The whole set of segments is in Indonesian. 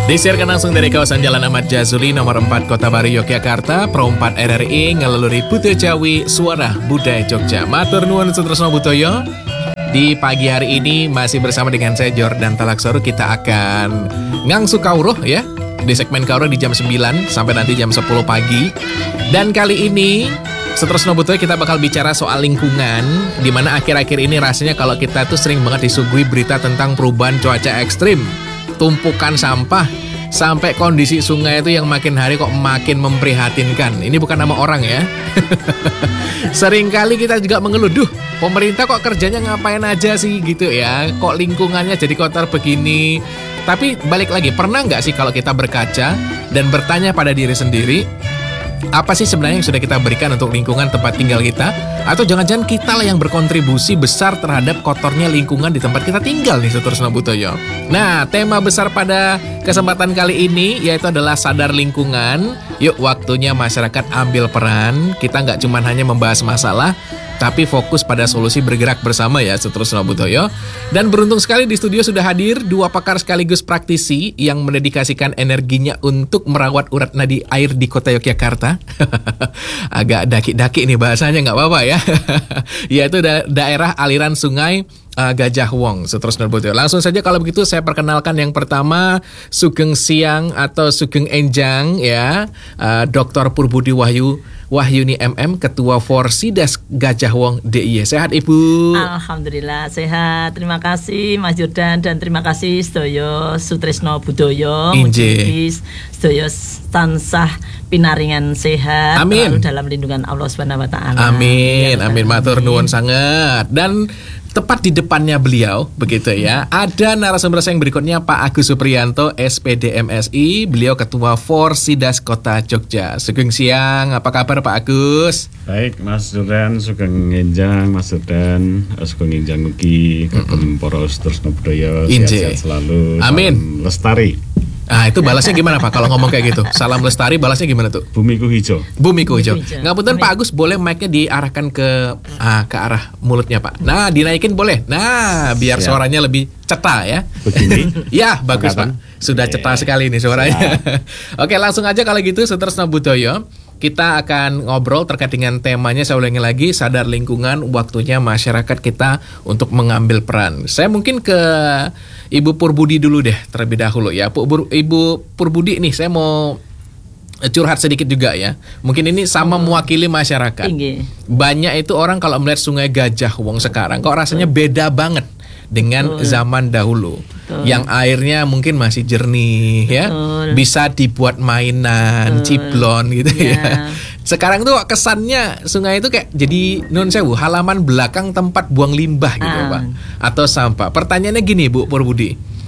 Disiarkan langsung dari kawasan Jalan Ahmad Jazuli nomor 4 Kota Baru Yogyakarta, Pro 4 RRI ngeleluri Buto Jawi Suara Budaya Jogja. Matur nuwun Sutresno Butoyo. Di pagi hari ini masih bersama dengan saya Jordan Talaksoro. Kita akan ngangsu kauruh ya, di segmen kauruh di jam 9 sampai nanti jam 10 pagi. Dan kali ini Sutresno Butoyo kita bakal bicara soal lingkungan, di mana akhir-akhir ini rasanya kalau kita tuh sering banget disuguhi berita tentang perubahan cuaca ekstrim, tumpukan sampah, sampai kondisi sungai itu yang makin hari kok makin memprihatinkan. Ini bukan nama orang ya. Seringkali kita juga mengeluh, duh, pemerintah kok kerjanya ngapain aja sih gitu ya, kok lingkungannya jadi kotor begini. Tapi balik lagi, pernah nggak sih kalau kita berkaca dan bertanya pada diri sendiri, apa sih sebenarnya yang sudah kita berikan untuk lingkungan tempat tinggal kita? Atau jangan-jangan kita lah yang berkontribusi besar terhadap kotornya lingkungan di tempat kita tinggal nih Sutresno Butoyo. Nah, tema besar pada kesempatan kali ini yaitu adalah sadar lingkungan. Yuk, waktunya masyarakat ambil peran. Kita nggak cuma hanya membahas masalah, tapi fokus pada solusi, bergerak bersama ya Sutresno Butoyo. Dan beruntung sekali di studio sudah hadir dua pakar sekaligus praktisi yang mendedikasikan energinya untuk merawat urat nadi air di kota Yogyakarta. Agak daki-daki nih bahasanya, nggak apa-apa ya. Yaitu daerah aliran sungai Gajah Wong, Sutresno Butoyo. Langsung saja kalau begitu saya perkenalkan yang pertama Sugeng Siang atau Sugeng Enjang ya, Dr. Purbudi Wahyuni MM, Ketua Forsidas Gajah Wong DIY. Sehat Ibu? Alhamdulillah sehat. Terima kasih Mas Jordan dan terima kasih Sedoyo Sutresno Butoyo. Inje. Sedoyo tansah pinaringan sehat. Amin. Dalam lindungan Allah Subhanahu wa taala. Amin. Amin. Matur nuwun sangat. Dan tepat di depannya beliau, begitu ya, ada narasumber saya yang berikutnya, Pak Agus Supriyanto, SPD MSI. Beliau Ketua Forsidas Kota Jogja. Sugeng Siang, apa kabar Pak Agus? Baik Mas Jordan, Sugeng Enjang, Mas Jordan, Sugeng Enjang mugi kagem para Sutresno Butoyo sehat selalu. Amin. Salam lestari. Ah, itu balasnya gimana Pak kalau ngomong kayak gitu? Salam lestari, balasnya gimana tuh? Bumiku hijau. Bumiku hijau. Ngapunten Pak Agus, boleh mic-nya diarahkan ke arah mulutnya Pak. Nah, dinaikin boleh. Nah, biar suaranya lebih cetar ya. Begini. Ya, bagus Pak. Sudah cetar sekali nih suaranya. Oke, langsung aja kalau gitu Sutresno Butoyo. Kita akan ngobrol terkait dengan temanya, saya ulangi lagi, sadar lingkungan, waktunya masyarakat kita untuk mengambil peran. Saya mungkin ke Ibu Purbudi dulu deh terlebih dahulu ya. Ibu Purbudi nih, saya mau curhat sedikit juga ya. Mungkin ini sama mewakili masyarakat. Banyak itu orang kalau melihat Sungai Gajah Wong sekarang kok rasanya beda banget dengan zaman dahulu. Yang airnya mungkin masih jernih ya. Bisa dibuat mainan, ciblon gitu ya. Sekarang tuh kesannya sungai itu kayak jadi nun sewu, halaman belakang tempat buang limbah gitu Pak, atau sampah. Pertanyaannya gini Bu Purbudi,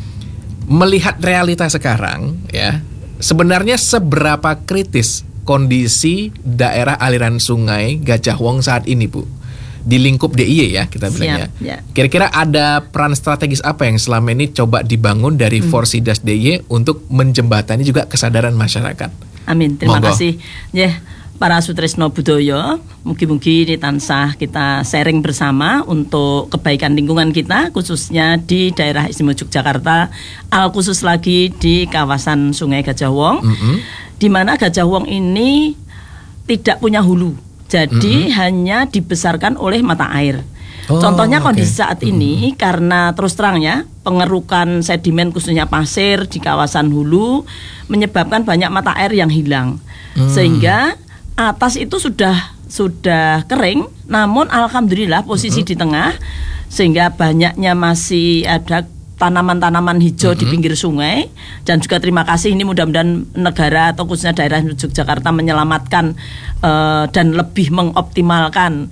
melihat realita sekarang ya, sebenarnya seberapa kritis kondisi daerah aliran sungai Gajah Wong saat ini Bu? Di lingkup DIY ya kita bilangnya. Ya. Kira-kira ada peran strategis apa yang selama ini coba dibangun dari Forsidas DIY untuk menjembatani juga kesadaran masyarakat? Amin. Terima kasih. Ya, para Sutresno Butoyo, mugi-mugi ini tansah kita sharing bersama untuk kebaikan lingkungan kita, khususnya di daerah istimewa Yogyakarta, khusus lagi di kawasan Sungai Gajah Wong, di mana Gajah Wong ini tidak punya hulu. Jadi hanya dibesarkan oleh mata air. Contohnya kondisi saat ini karena terus terang ya, pengerukan sedimen khususnya pasir di kawasan hulu menyebabkan banyak mata air yang hilang. Sehingga atas itu sudah kering, namun alhamdulillah posisi di tengah, sehingga banyaknya masih ada tanaman-tanaman hijau di pinggir sungai. Dan juga terima kasih, ini mudah-mudahan negara atau khususnya daerah Yogyakarta menyelamatkan dan lebih mengoptimalkan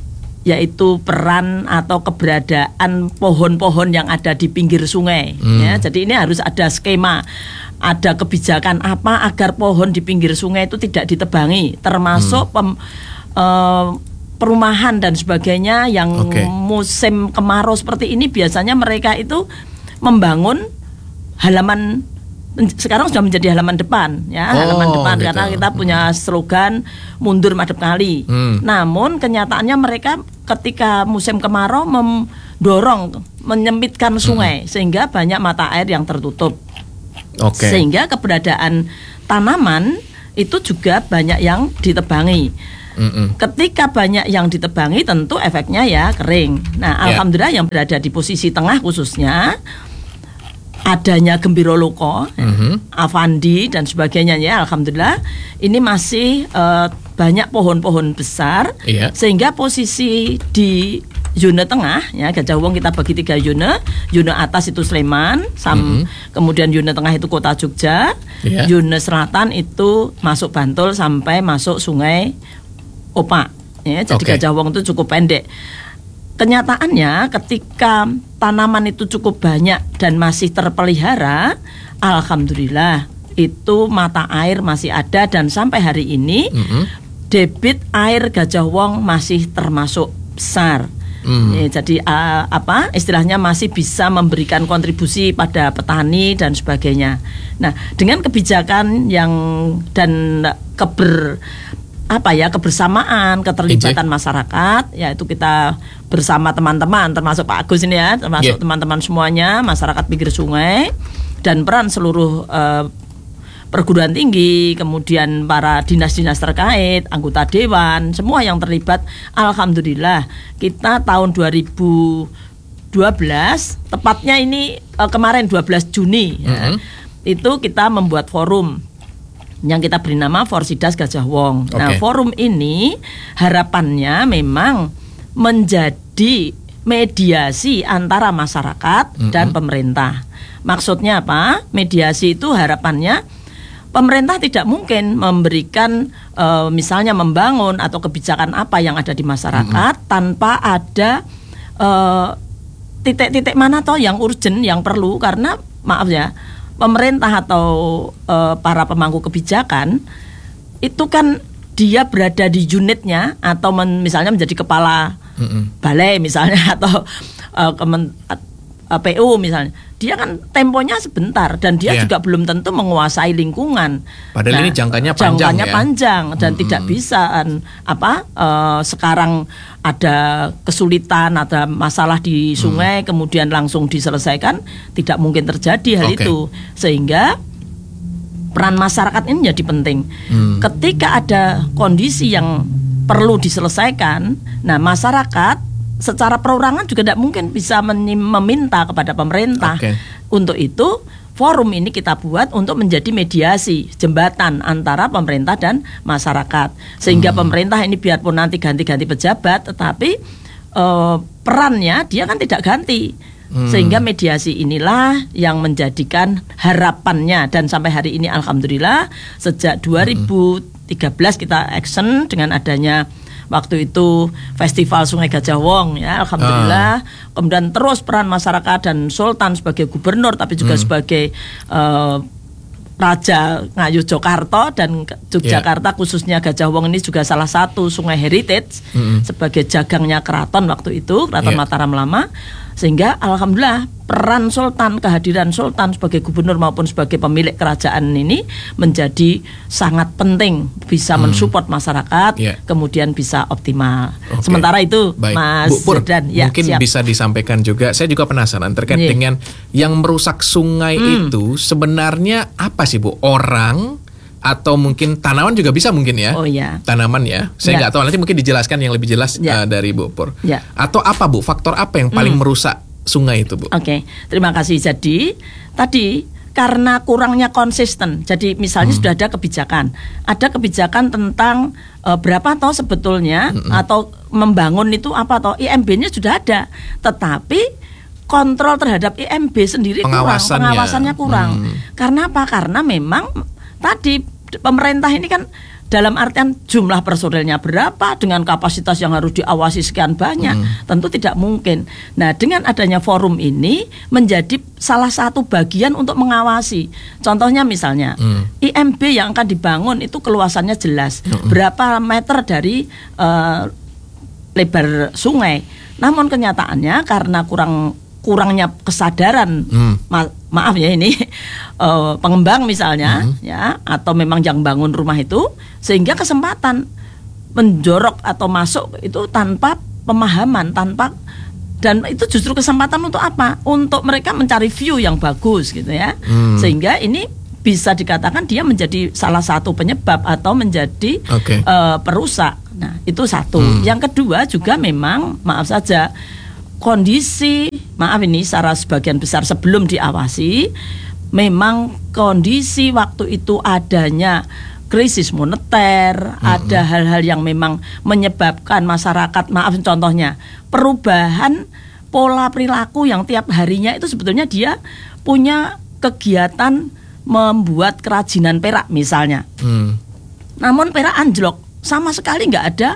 yaitu peran atau keberadaan pohon-pohon yang ada di pinggir sungai ya. Jadi ini harus ada skema, ada kebijakan apa agar pohon di pinggir sungai itu tidak ditebangi, termasuk perumahan dan sebagainya yang musim kemarau seperti ini biasanya mereka itu membangun halaman, sekarang sudah menjadi halaman depan ya, halaman depan gitu. Karena kita punya slogan mundur madep kali. Namun kenyataannya mereka ketika musim kemarau menyempitkan sungai sehingga banyak mata air yang tertutup. Oke. Sehingga keberadaan tanaman itu juga banyak yang ditebangi. Ketika banyak yang ditebangi tentu efeknya ya kering. Nah, alhamdulillah yang berada di posisi tengah khususnya adanya Gembira Loko, Avandi dan sebagainya ya, alhamdulillah ini masih banyak pohon-pohon besar, sehingga posisi di zona tengah ya, Gajah Wong kita bagi 3 zona. Zona atas itu Sleman, kemudian zona tengah itu Kota Jogja, zona selatan itu masuk Bantul sampai masuk Sungai Opak. Ya, jadi Gajah Wong itu cukup pendek. Kenyataannya ketika tanaman itu cukup banyak dan masih terpelihara, alhamdulillah itu mata air masih ada dan sampai hari ini debit air Gajah Wong masih termasuk besar. Ya, jadi istilahnya masih bisa memberikan kontribusi pada petani dan sebagainya. Nah, dengan kebijakan yang dan kebersamaan, keterlibatan masyarakat, yaitu kita bersama teman-teman, termasuk Pak Agus ini ya, termasuk teman-teman semuanya, masyarakat pinggir sungai, dan peran seluruh perguruan tinggi, kemudian para dinas-dinas terkait, anggota dewan, semua yang terlibat. Alhamdulillah kita tahun 2012, tepatnya ini kemarin 12 Juni ya, itu kita membuat forum yang kita beri nama Forsidas Gajah Wong. Nah, forum ini harapannya memang menjadi mediasi antara masyarakat dan pemerintah. Maksudnya apa? Mediasi itu harapannya pemerintah tidak mungkin memberikan misalnya membangun atau kebijakan apa yang ada di masyarakat tanpa ada titik-titik mana toh yang urgent, yang perlu, karena maaf ya, pemerintah atau para pemangku kebijakan itu kan dia berada di unitnya atau misalnya menjadi kepala balai misalnya atau PU misalnya, dia kan temponya sebentar dan dia juga belum tentu menguasai lingkungan. Padahal ini jangkanya panjang dan tidak bisa sekarang ada kesulitan, ada masalah di sungai kemudian langsung diselesaikan, tidak mungkin terjadi hal itu. Sehingga peran masyarakat ini jadi penting. Ketika ada kondisi yang perlu diselesaikan, nah masyarakat secara perorangan juga tidak mungkin bisa meminta kepada pemerintah. Untuk itu forum ini kita buat untuk menjadi mediasi, jembatan antara pemerintah dan masyarakat. Sehingga pemerintah ini biarpun nanti ganti-ganti pejabat, tetapi perannya dia kan tidak ganti. Sehingga mediasi inilah yang menjadikan harapannya, dan sampai hari ini alhamdulillah sejak 2013 kita action dengan adanya waktu itu Festival Sungai Gajah Wong ya, alhamdulillah. Kemudian terus peran masyarakat dan Sultan sebagai gubernur tapi juga sebagai Raja Ngayogyakarta dan Yogyakarta khususnya Gajah Wong ini juga salah satu sungai heritage sebagai jagangnya keraton waktu itu, Keraton Mataram Lama. Sehingga alhamdulillah peran Sultan, kehadiran Sultan sebagai gubernur maupun sebagai pemilik kerajaan ini menjadi sangat penting, bisa mensupport masyarakat, kemudian bisa optimal. Sementara itu, Mas Bu Pur, Jordan, mungkin bisa disampaikan juga, saya juga penasaran terkait dengan yang merusak sungai itu sebenarnya apa sih Bu? Orang atau mungkin tanaman juga bisa mungkin ya? Tanaman ya. Saya nggak tahu, nanti mungkin dijelaskan yang lebih jelas dari Bu Pur. Atau apa Bu? Faktor apa yang paling merusak sungai itu Bu? Terima kasih. Jadi tadi karena kurangnya konsisten. Jadi misalnya sudah ada kebijakan tentang berapa toh sebetulnya atau membangun itu apa toh, IMB-nya sudah ada, tetapi kontrol terhadap IMB sendiri pengawasannya kurang. Karena apa? Karena memang tadi pemerintah ini kan dalam artian jumlah personelnya berapa dengan kapasitas yang harus diawasi sekian banyak, tentu tidak mungkin. Nah, dengan adanya forum ini menjadi salah satu bagian untuk mengawasi. Contohnya misalnya IMB yang akan dibangun itu keluasannya jelas, berapa meter dari lebar sungai. Namun kenyataannya karena kurangnya kesadaran, maaf ya ini pengembang misalnya ya, atau memang yang bangun rumah itu, sehingga kesempatan menjorok atau masuk itu tanpa pemahaman, tanpa Dan itu justru kesempatan untuk apa? Untuk mereka mencari view yang bagus gitu ya. Sehingga ini bisa dikatakan dia menjadi salah satu penyebab atau menjadi perusak. Nah, itu satu. Yang kedua juga memang maaf saja kondisi, maaf ini secara sebagian besar sebelum diawasi, memang kondisi waktu itu adanya krisis moneter, ada hal-hal yang memang menyebabkan masyarakat, maaf contohnya, perubahan pola perilaku yang tiap harinya itu sebetulnya dia punya kegiatan membuat kerajinan perak misalnya. Namun perak anjlok, sama sekali nggak ada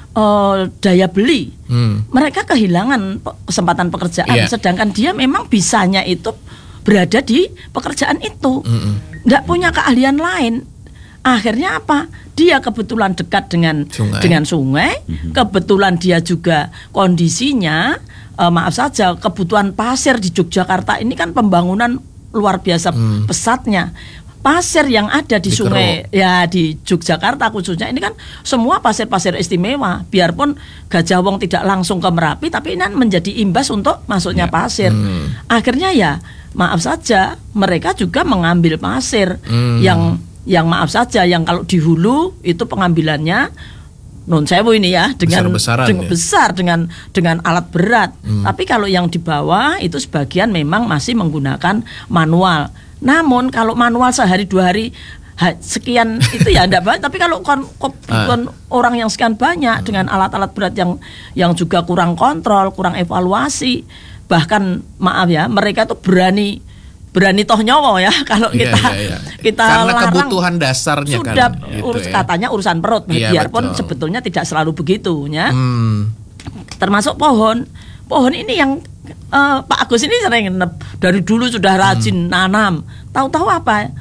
daya beli. Mereka kehilangan kesempatan pekerjaan, sedangkan dia memang bisanya itu berada di pekerjaan itu, nggak punya keahlian lain. Akhirnya apa? Dia kebetulan dekat dengan sungai, kebetulan dia juga kondisinya, maaf saja, kebutuhan pasir di Yogyakarta ini kan pembangunan luar biasa pesatnya. Pasir yang ada di sungai ya di Yogyakarta khususnya ini kan semua pasir-pasir istimewa. Biarpun Gajah Wong tidak langsung ke Merapi, tapi ini menjadi imbas untuk masuknya pasir. Akhirnya ya maaf saja mereka juga mengambil pasir yang maaf saja yang kalau di hulu itu pengambilannya non sewu ini ya dengan besar dengan alat berat. Tapi kalau yang di bawah itu sebagian memang masih menggunakan manual. Namun kalau manual sehari 2 hari sekian itu ya enggak banyak. Tapi kalau orang yang sekian banyak dengan alat-alat berat yang juga kurang kontrol, kurang evaluasi, bahkan maaf ya mereka tuh berani toh nyowo ya kalau kita karena larang, kebutuhan dasarnya sudah kan gitu katanya urusan perut, biarpun sebetulnya tidak selalu begitu ya. Termasuk pohon ini yang Pak Agus ini sering dari dulu sudah rajin nanam, tahu-tahu apa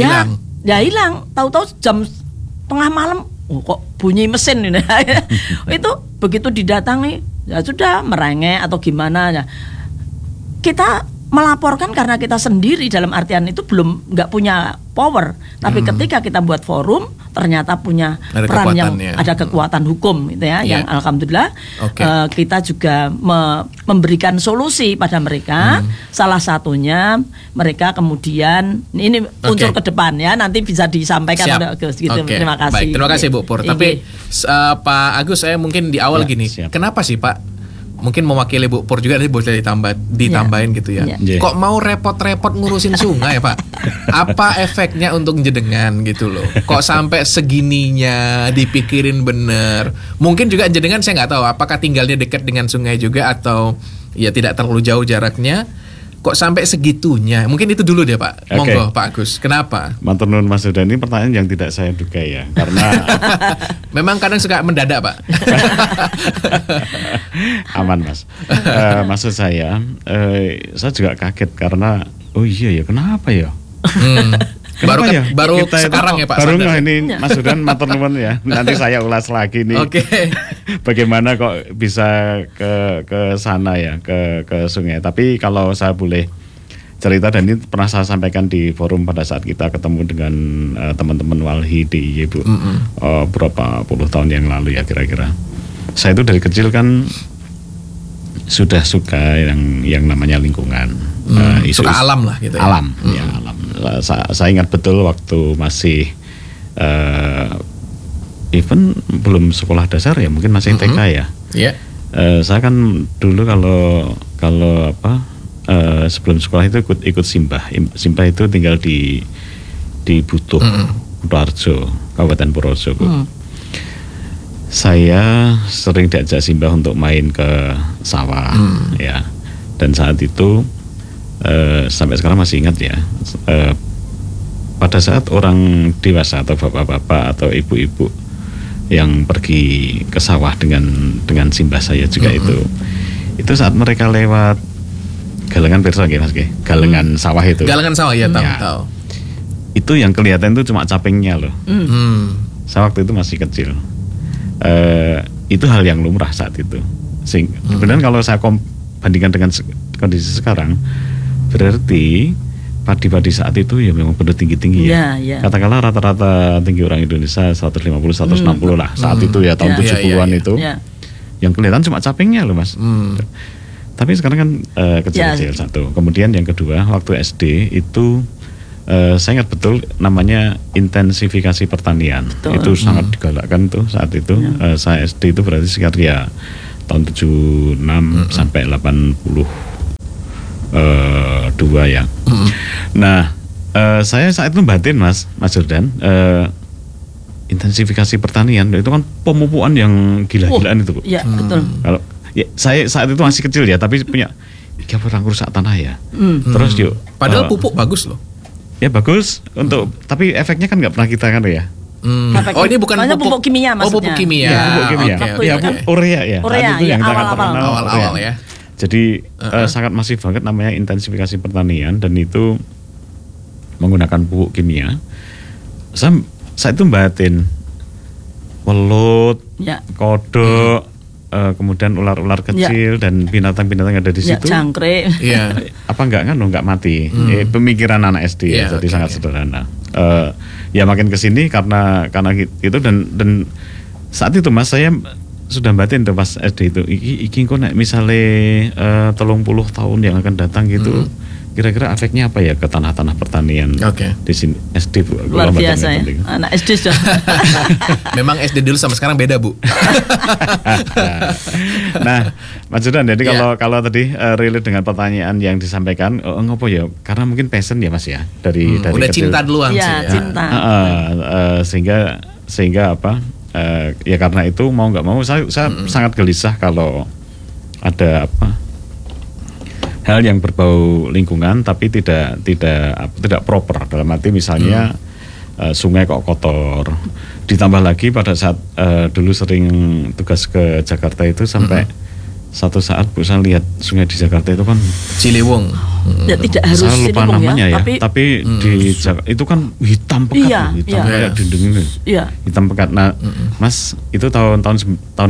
hilang, tahu-tahu jam tengah malam kok bunyi mesin ini itu begitu didatangi ya sudah merengek atau gimana ya. Kita melaporkan karena kita sendiri dalam artian itu belum nggak punya power, tapi ketika kita buat forum ternyata punya peran yang ada kekuatan hukum gitu ya, yang alhamdulillah kita juga memberikan solusi pada mereka. Salah satunya mereka kemudian ini unsur ke depan ya nanti bisa disampaikan oleh Agus gitu. Terima kasih. Baik, terima kasih Bu Pur. Tapi Pak Agus saya mungkin di awal gini, kenapa sih Pak? Mungkin mewakili Bu Pur juga boleh ditambahin gitu ya. Kok mau repot-repot ngurusin sungai Pak? Apa efeknya untuk jenengan gitu loh? Kok sampai segininya dipikirin bener? Mungkin juga jenengan saya nggak tahu apakah tinggalnya dekat dengan sungai juga atau ya tidak terlalu jauh jaraknya. Kok sampai segitunya? Mungkin itu dulu deh Pak. Monggo Pak Agus. Kenapa? Matur nuwun Mas Yuda, ini pertanyaan yang tidak saya duga ya. Karena memang kadang suka mendadak Pak. Aman Mas. Maksud saya juga kaget karena oh iya ya kenapa ya? Baru sekarang ya Pak. Baru ini Mas Yudan matur nuwun ya. Nanti saya ulas lagi nih. Bagaimana kok bisa ke sana ya, ke sungai. Tapi kalau saya boleh cerita, dan ini pernah saya sampaikan di forum pada saat kita ketemu dengan teman-teman Walhi di Ibu berapa puluh tahun yang lalu ya kira-kira. Saya itu dari kecil kan sudah suka yang namanya lingkungan, suka alam lah gitu ya. Alam, ya alam. Saya ingat betul waktu masih even belum sekolah dasar ya, mungkin masih TK ya. Saya kan dulu kalau sebelum sekolah itu ikut simbah. Simbah itu tinggal di Butuh, Purworejo, Kabupaten Purworejo. Saya sering diajak simbah untuk main ke sawah ya. Dan saat itu sampai sekarang masih ingat ya, pada saat orang dewasa atau bapak-bapak atau ibu-ibu yang pergi ke sawah dengan simbah saya juga itu saat mereka lewat galengan pirsa nggih Mas nggih, galengan sawah itu. Galengan sawah ya, tahu. Itu yang kelihatan itu cuma capingnya loh. Saya waktu itu masih kecil. Itu hal yang lumrah saat itu. Kemudian kalau saya bandingkan dengan kondisi sekarang, berarti padi-padi saat itu ya memang benar tinggi-tinggi ya. Katakanlah rata-rata tinggi orang Indonesia 150-160 lah saat itu ya, tahun 70-an itu. Yang kelihatan cuma capingnya loh Mas. Tapi sekarang kan kecil-kecil satu. Kemudian yang kedua, waktu SD itu saya ingat betul namanya intensifikasi pertanian. Betul. Itu sangat digalakkan tuh saat itu. Saya SD itu berarti sekitar ya tahun 76 sampai 82 ya. Nah, saya saat itu batin Mas Jordan, intensifikasi pertanian itu kan pemupukan yang gila-gilaan itu. Iya, betul. Kalau ya, saya saat itu masih kecil ya, tapi punya tiga orang rusak tanah ya. Terus yuk. Padahal pupuk bagus loh. Ya bagus untuk, tapi efeknya kan nggak pernah kita kan ya. Oh ini bukan pupuk kimia maksudnya. Oh pupuk kimia. Ya, pupuk kimia. Okay. Ya urea ya. Urea itu ya, yang awal-awal ya. Jadi sangat masif banget namanya intensifikasi pertanian, dan itu menggunakan pupuk kimia. Saya itu batin welut, kodok, kemudian ular-ular kecil dan binatang-binatang yang ada di situ. Jangkrik. Iya. Apa enggak mati. Pemikiran anak SD ya, jadi sangat sederhana. Ya makin kesini karena gitu, dan saat itu Mas saya sudah batin tuh pas SD itu. Iki kok nek misale 30 tahun yang akan datang gitu. Kira-kira efeknya apa ya ke tanah-tanah pertanian di sini SD Bu? Luar biasa ya, anak SD sudah. Memang SD dulu sama sekarang beda Bu. Nah, Mas Jordan, jadi kalau tadi relate dengan pertanyaan yang disampaikan, ngopo ya? Karena mungkin passion ya Mas ya, dari udah kecil. Cinta duluan sih. Ya, cinta. Sehingga apa? Ya karena itu mau nggak mau saya sangat gelisah kalau ada hal yang berbau lingkungan tapi tidak proper, dalam arti misalnya sungai kok kotor. Ditambah lagi pada saat dulu sering tugas ke Jakarta itu sampai satu saat Bu saya lihat sungai di Jakarta itu kan Ciliwung. Ya, tidak harus saya lupa namanya ya, tapi di Jakarta itu kan hitam pekat, hitam kayak dinding ini. Iya. Hitam pekat. Nah, Mas itu tahun 87,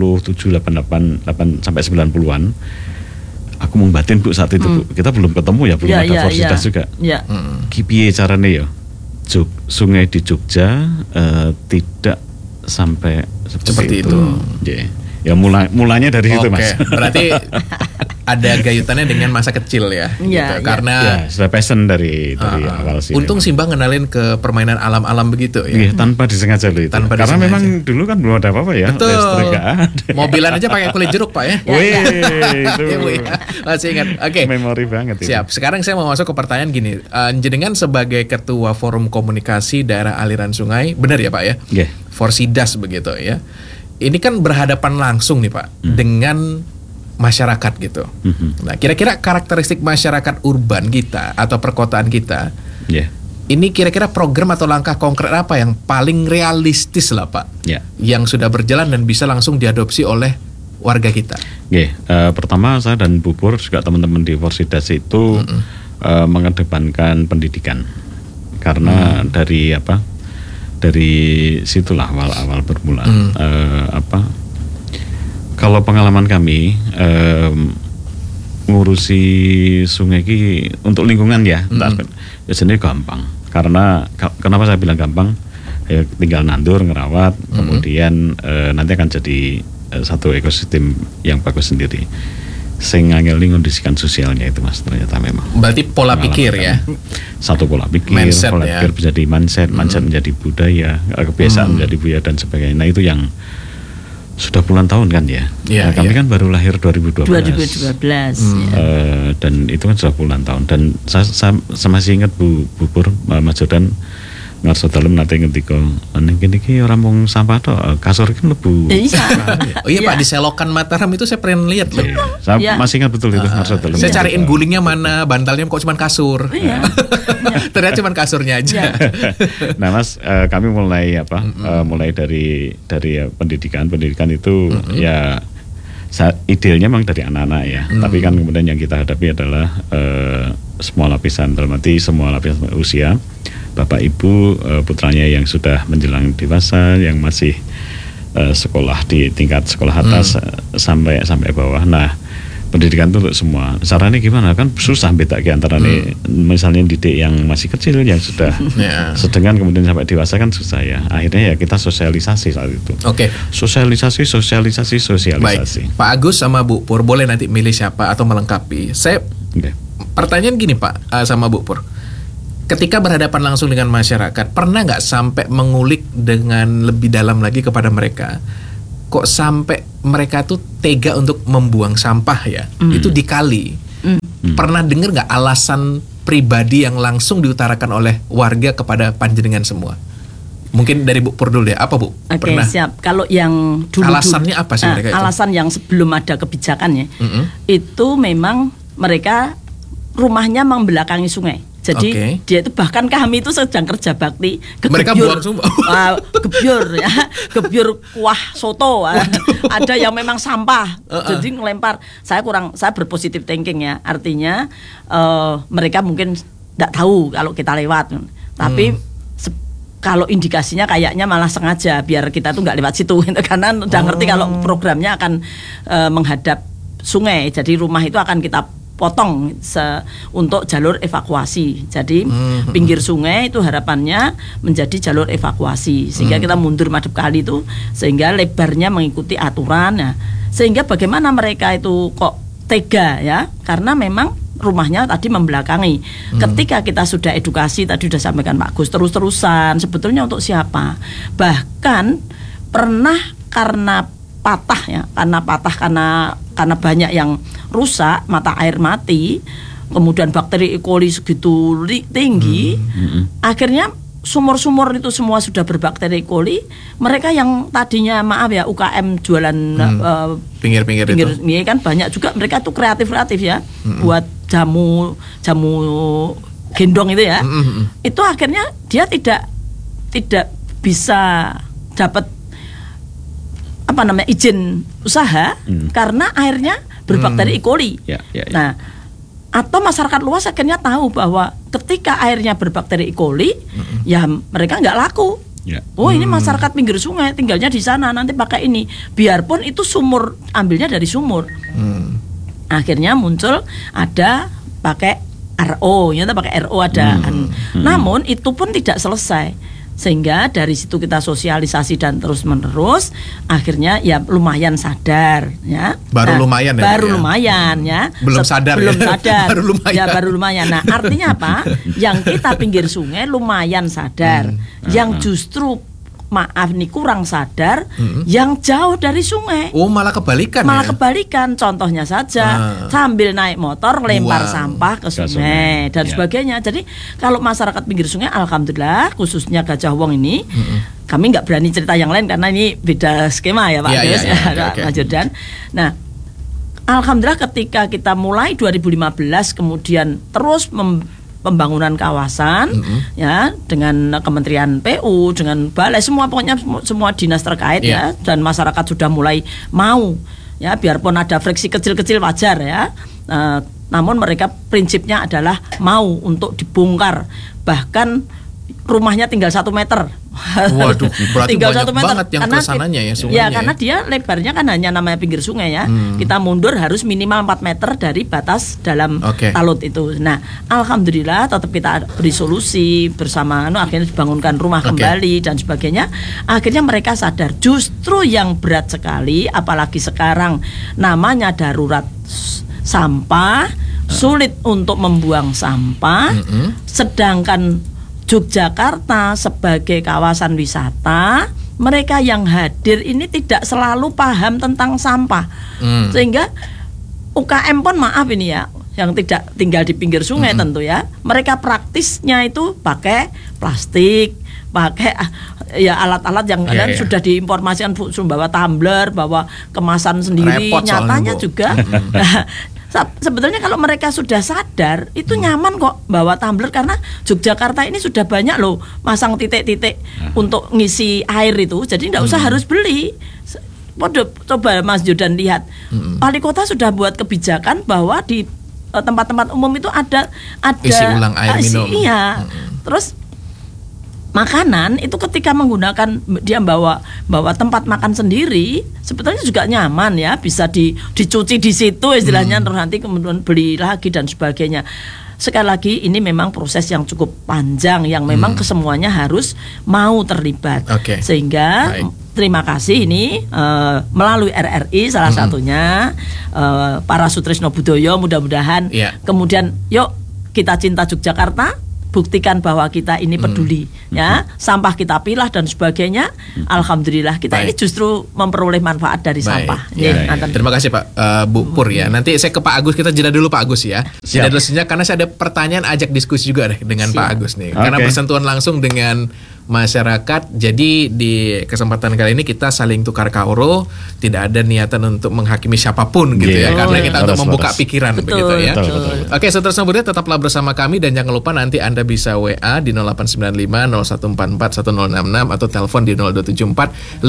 88 sampai 90-an. Aku mau batin Bu saat itu Bu. Kita belum ketemu ya, belum ada Forsidas juga. Iya. Kipiye carane ya? Sungai di Jogja tidak sampai seperti itu. Ya mulanya dari situ Mas. Berarti ada gayutannya dengan masa kecil ya. Iya. Karena sudah passion dari awal sih. Untung Simbang ngenalin ke permainan alam-alam begitu ya. Iya, tanpa disengaja loh itu. Karena memang dulu kan belum ada apa-apa ya. Betul. Listrik gak ada. Mobilan aja pakai kulit jeruk Pak ya. Wih, itu. Masih ingat. Oke. Memori banget itu. Siap. Sekarang saya mau masuk ke pertanyaan gini. Jenengan sebagai ketua Forum Komunikasi Daerah Aliran Sungai, benar ya Pak ya? Iya. Forsidas begitu ya. Ini kan berhadapan langsung nih Pak dengan masyarakat gitu. Nah, kira-kira karakteristik masyarakat urban kita atau perkotaan kita, ini kira-kira program atau langkah konkret apa yang paling realistis lah Pak, yang sudah berjalan dan bisa langsung diadopsi oleh warga kita? Pertama saya dan Bu Pur juga teman-teman di Forsidas itu mengedepankan pendidikan, karena dari situlah awal bermula. Kalau pengalaman kami ngurusi sungai ini untuk lingkungan ya, biasanya gampang. Karena kenapa saya bilang gampang? Ya, tinggal nandur, ngerawat, kemudian nanti akan jadi satu ekosistem yang bagus sendiri. Sing angel ngondisikan sosialnya itu Mas, ternyata memang. Berarti pola pikir ya. Satu pola pikir, mindset, pola pikir menjadi mindset menjadi budaya, kebiasaan menjadi budaya dan sebagainya. Nah itu yang sudah puluhan tahun kan ya. Nah, kami kan baru lahir 2012. Dan itu kan sudah puluhan tahun. Dan saya masih ingat Bu Pur, Mas Jordan ngarso dalem nate ngendika ning kene iki ora mung sampah tok, kasur iki mlebu. Oh iya Pak, di selokan Mataram itu saya pernah lihat loh. Saya masih ingat betul itu ngarso dalem. Saya cariin gulingnya mana, bantalnya kok cuma kasur. Ternyata cuma kasurnya aja. Nah Mas, kami mulai mulai dari pendidikan itu ya idealnya memang dari anak-anak ya. Tapi kan kemudian yang kita hadapi adalah semua lapisan, dalam arti semua lapisan usia. Bapak Ibu, putranya yang sudah menjelang dewasa, yang masih sekolah di tingkat sekolah atas sampai bawah. Nah, Pendidikan itu untuk semua. Caranya gimana? Kan susah beda antara nih, misalnya didik yang masih kecil, yang sudah sedangkan kemudian sampai dewasa kan susah ya. Akhirnya ya kita sosialisasi saat itu. Oke. Sosialisasi. Baik. Pak Agus sama Bu Pur boleh nanti milih siapa atau melengkapi. Saya pertanyaan gini Pak sama Bu Pur. Ketika berhadapan langsung dengan masyarakat, pernah nggak sampai mengulik dengan lebih dalam lagi kepada mereka? Kok sampai mereka tuh tega untuk membuang sampah ya? Itu di kali. Pernah dengar nggak alasan pribadi yang langsung diutarakan oleh warga kepada panjenengan semua? Mungkin dari Bu Pur dulu ya. Apa Bu? Oke, siap. Kalau yang dulu alasannya apa sih mereka itu? Alasan yang sebelum ada kebijakannya, itu memang mereka rumahnya membelakangi sungai. Jadi dia itu bahkan kami itu sedang kerja bakti mereka buang sumpah. Gebyur kuah soto. Ada yang memang sampah. Jadi ngelempar. Saya berpositif thinking ya. Artinya mereka mungkin tidak tahu kalau kita lewat. Tapi kalau indikasinya kayaknya malah sengaja biar kita tuh nggak lewat situ karena udah ngerti kalau programnya akan menghadap sungai. Jadi rumah itu akan kita potong untuk jalur evakuasi. Jadi pinggir sungai itu harapannya menjadi jalur evakuasi sehingga kita mundur madep kali itu sehingga lebarnya mengikuti aturan. Nah, sehingga bagaimana mereka itu kok tega ya? Karena memang rumahnya tadi membelakangi. Ketika kita sudah edukasi tadi sudah sampaikan Pak Gus terus-terusan sebetulnya untuk siapa? Bahkan pernah karena banyak yang rusak, mata air mati, kemudian bakteri E. coli segitu tinggi, akhirnya sumur-sumur itu semua sudah berbakteri E. coli. Mereka yang tadinya UKM jualan pinggir-pinggir itu kan banyak juga mereka tuh kreatif ya, buat jamu gendong itu ya. Itu akhirnya dia tidak bisa dapat izin usaha karena airnya berbakteri E. coli. Nah, atau masyarakat luas akhirnya tahu bahwa ketika airnya berbakteri E. coli, ya mereka nggak laku. Ini masyarakat pinggir sungai tinggalnya di sana nanti pakai ini, biarpun itu sumur ambilnya dari sumur. Akhirnya muncul ada pakai RO, pakai RO ada. Namun itu pun tidak selesai. Sehingga dari situ kita sosialisasi dan terus menerus akhirnya ya lumayan sadar ya. Baru lumayan ya. Belum sadar. Baru lumayan. Nah, artinya apa? Yang kita pinggir sungai lumayan sadar. Yang justru kurang sadar yang jauh dari sungai. Malah kebalikan. Kebalikan. Contohnya saja sambil naik motor lempar sampah ke sungai dan sebagainya. Jadi kalau masyarakat pinggir sungai alhamdulillah khususnya Gajah Wong ini kami nggak berani cerita yang lain karena ini beda skema ya Pak Mas Jordan. Nah, alhamdulillah ketika kita mulai 2015 kemudian terus pembangunan kawasan ya dengan Kementerian PU dengan balai pokoknya semua dinas terkait ya dan masyarakat sudah mulai mau ya biarpun ada friksi kecil-kecil wajar ya namun mereka prinsipnya adalah mau untuk dibongkar bahkan rumahnya tinggal 1 meter. Waduh, berarti tinggal banyak 1 meter banget yang kesananya ya sungainya. Ya karena dia lebarnya kan hanya namanya pinggir sungai ya. Kita mundur harus minimal 4 meter dari batas dalam talut itu. Nah, alhamdulillah tetap kita beri solusi bersama akhirnya dibangunkan rumah kembali dan sebagainya. Akhirnya mereka sadar justru yang berat sekali apalagi sekarang namanya darurat sampah, sulit untuk membuang sampah. Sedangkan Yogyakarta sebagai kawasan wisata, mereka yang hadir ini tidak selalu paham tentang sampah. Sehingga UKM pun maaf ini ya, yang tidak tinggal di pinggir sungai tentu ya. Mereka praktisnya itu pakai plastik, pakai ya alat-alat yang sudah diinformasikan bawa tumbler, bawa kemasan sendiri. Repot nyatanya juga. Sebetulnya kalau mereka sudah sadar itu nyaman kok bawa tumbler karena Yogyakarta ini sudah banyak loh masang titik-titik untuk ngisi air itu, jadi tidak usah harus beli. Coba Mas Jordan lihat, wali kota sudah buat kebijakan bahwa di tempat-tempat umum itu ada isi ulang air minum. Iya. Terus makanan itu ketika menggunakan dia bawa tempat makan sendiri sebetulnya juga nyaman ya, bisa dicuci di situ istilahnya, terus nanti kemudian beli lagi dan sebagainya. Sekali lagi ini memang proses yang cukup panjang yang memang kesemuanya harus mau terlibat. Sehingga terima kasih ini melalui RRI salah satunya para Sutrisno Budoyo, mudah-mudahan kemudian yuk kita cinta Yogyakarta, buktikan bahwa kita ini peduli ya, sampah kita pilah dan sebagainya. Alhamdulillah kita ini justru memperoleh manfaat dari sampah. Terima kasih Pak Bu Pur ya. Nanti saya ke Pak Agus, kita jeda dulu Pak Agus ya. Jeda dulu sejenak karena saya ada pertanyaan ajak diskusi juga deh dengan Pak Agus nih. Karena bersentuhan langsung dengan masyarakat. Jadi di kesempatan kali ini kita saling tukar kauro, tidak ada niatan untuk menghakimi siapapun gitu ya, karena kita untuk membuka pikiran begitu ya. Oke, Sutrisno Budoyo tetaplah bersama kami dan jangan lupa nanti Anda bisa WA di 0895 0144 1066 atau telepon di 0274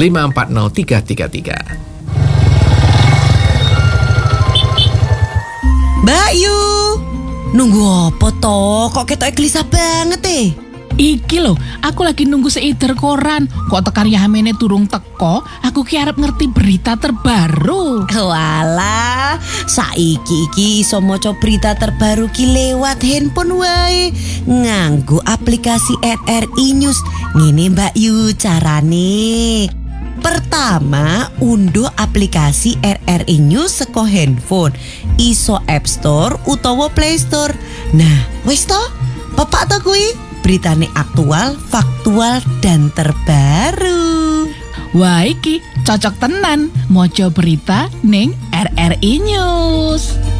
540333. Mbak Yu, nunggu apa toh? Kok ketok gelisah banget Iki lho, aku lagi nunggu seider koran. Kok tekan Yamene durung teko, aku ki arep ngerti berita terbaru. Walah, saiki iki iso maca berita terbaru ki lewat handphone wae, nganggo aplikasi RRI News. Ngene Mbak Yu carane. Pertama, unduh aplikasi RRI News saka handphone, iso App Store utawa Play Store. Nah, wis to? Pepak to kuwi? Beritane aktual, faktual, dan terbaru. Wah iki cocok tenan, moco berita ning RRI News.